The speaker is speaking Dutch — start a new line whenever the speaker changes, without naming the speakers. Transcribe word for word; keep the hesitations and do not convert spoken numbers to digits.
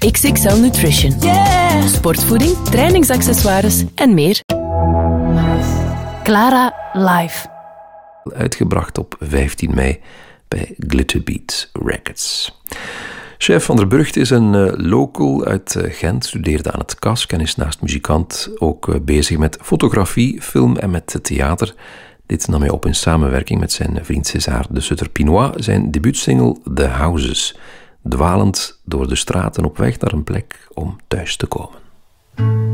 X X L Nutrition. Yeah! Sportvoeding, trainingsaccessoires en meer. Clara Live.
Uitgebracht op vijftien mei bij Glitterbeat Records. Chef van der Burgt is een uh, local uit uh, Gent, studeerde aan het K A S K en is naast muzikant ook uh, bezig met fotografie, film en met theater. Dit nam hij op in samenwerking met zijn vriend César de Sutter-Pinois, zijn debuutsingle The Houses, dwalend door de straten op weg naar een plek om thuis te komen.